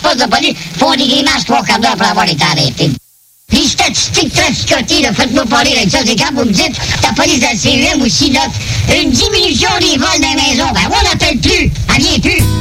poste de police font des grimaces 3/4 d'heure pour avoir été arrêtés. Les statistiques traficotées, là, faites-moi parler avec ça. C'est quand vous me dites, la police de la CUM aussi note une diminution des vols dans les maisons. Ben, on n'appelle plus. Elle vient plus.